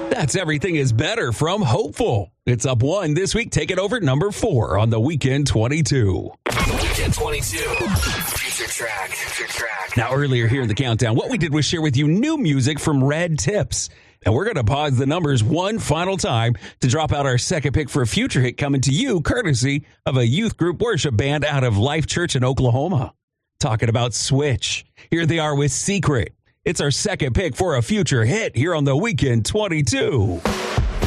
That's Everything is Better from Hopeful. It's up 1 this week. Take it over at number 4 on the Weekend 22. Weekend 22. Future track. Now, earlier here in the countdown, what we did was share with you new music from Red Tips. And we're going to pause the numbers one final time to drop out our second pick for a future hit coming to you courtesy of a youth group worship band out of Life Church in Oklahoma. Talking about Switch. Here they are with Secret. It's our second pick for a future hit here on the Weekend 22.